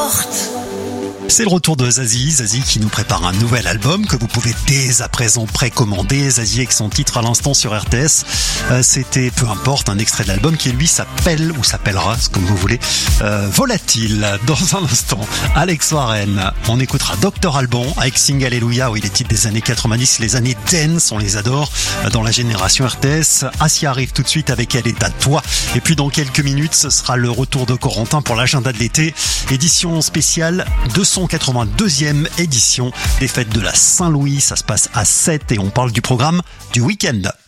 porte. C'est le retour de Zazie qui nous prépare un nouvel album que vous pouvez dès à présent précommander. Zazie avec son titre à l'instant sur RTS. C'était Peu importe, un extrait de l'album qui lui s'appelle ou s'appellera, comme vous voulez, Volatile. Dans un instant, Alex Warren. On écoutera Dr Alban avec Sing Alléluia. Oui, les titres des années 90, les années dance, on les adore dans la génération RTS. Asia arrive tout de suite avec Elle est à toi. Et puis dans quelques minutes, ce sera le retour de Corentin pour l'agenda de l'été. Édition spéciale 282e édition des fêtes de la Saint-Louis. Ça se passe à 7 et on parle du programme du week-end.